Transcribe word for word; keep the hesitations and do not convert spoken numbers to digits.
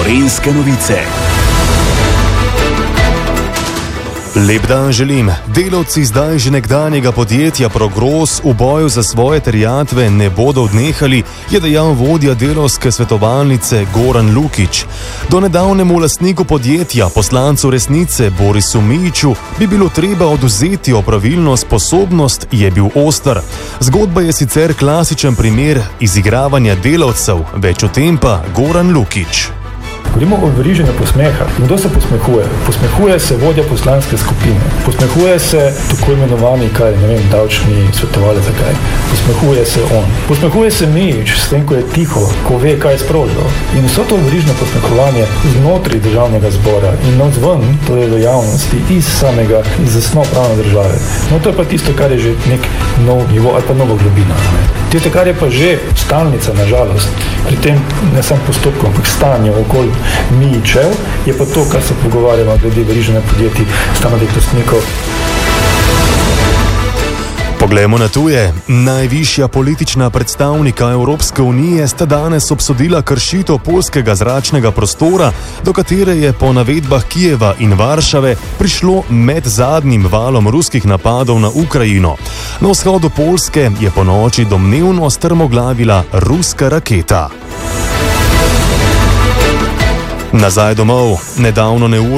Gorenjske novice. Lep dan želim. Delavci zdaj že nekdanjega podjetja Progros v boju za svoje terjatve ne bodo odnehali, je dejal vodja delavske svetovalnice Goran Lukić. Do nedavnemu lastniku podjetja, poslancu Resnice Borisu Mijiću, bi bilo treba odvzeti opravilno sposobnost, je bil oster. Zgodba je sicer klasičen primer izigravanja delavcev, več o tem pa Goran Lukić. Govorimo o veriženju posmeha. Kdo se posmehuje? Posmehuje se vodja poslanske skupine. Posmehuje se tako imenovani, kaj, ne vem, davčni svetovalec, zakaj. Posmehuje se on. Posmehuje se Mijić s tem, ko je tiho, ko ve, kaj je sprožil. In vso to verižno posmehovanje znotraj državnega zbora in navzven, to je v javnosti, iz samega, iz zasnov pravne države. No, to je pa tisto, kar je že nek nov nivo ali pa nova globina. Tisto, kar je pa že stalnica, nažalost, pri tem ne samo postopku, ampak stanje okoli Mijićev, je pa to, kar se pogovarjamo glede veriženja podjetij stalnih lastnikov. Poglejmo na tuje. Najvišja politična predstavnika Evropske unije sta danes obsodila kršitev poljskega zračnega prostora, do katere je po navedbah Kijeva in Varšave prišlo med zadnjim valom ruskih napadov na Ukrajino. Na vzhodu Poljske je ponoči domnevno strmoglavila ruska raketa. Nazaj domov. Nedavno neurje